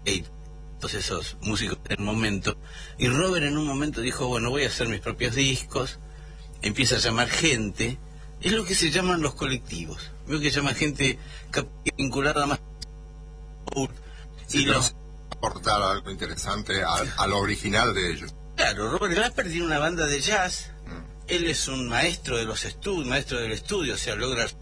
todos esos músicos del momento, y Robert en un momento dijo, bueno, voy a hacer mis propios discos, empieza a llamar gente, es lo que se llaman los colectivos, veo que llama gente vinculada más y los aportar algo interesante a lo original de ellos. Claro, Robert Glasper tiene una banda de jazz, él es un maestro de los estudios, maestro del estudio, o sea, logra